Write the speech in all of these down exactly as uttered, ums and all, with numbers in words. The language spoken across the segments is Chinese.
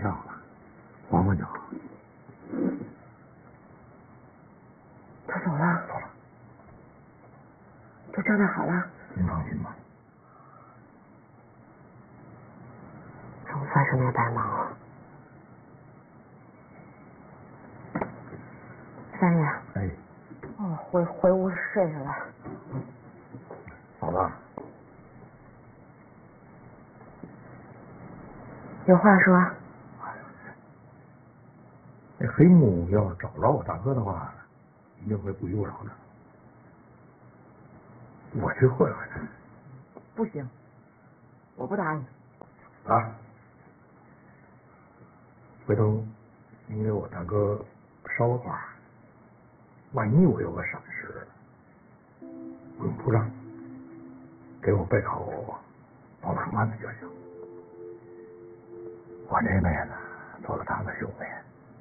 上了，缓缓就好。 他走了。 走了。 都交代好了。 您放心吧。 总算是没白忙了。三爷。 哎。 哦，回回屋睡去了。 嫂子。 有话说。 那黑木要是找着我大哥的话，一定会不依不饶的。我去会会他。 不行，我不答应。 啊！回头您给我大哥捎个话，万一我有个闪失，不用出账，给我背后报上案子就行。我这辈子做了他的兄弟。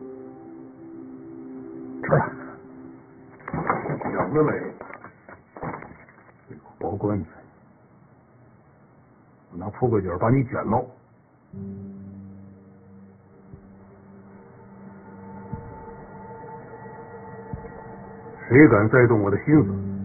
吃吧。想得美，这个薄棺材，我拿富贵卷把你卷喽。谁敢再动我的心思，